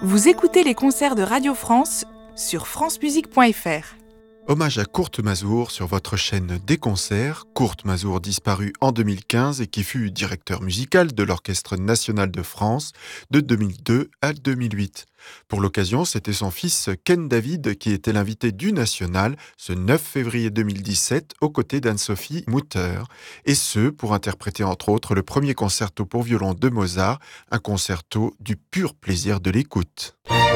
Vous écoutez les concerts de Radio France sur francemusique.fr. Hommage à Kurt Masur sur votre chaîne des concerts. Kurt Masur disparu en 2015 et qui fut directeur musical de l'Orchestre national de France de 2002 à 2008. Pour l'occasion, c'était son fils Ken David qui était l'invité du National ce 9 février 2017 aux côtés d'Anne-Sophie Mutter. Et ce, pour interpréter entre autres le premier concerto pour violon de Mozart, un concerto du pur plaisir de l'écoute.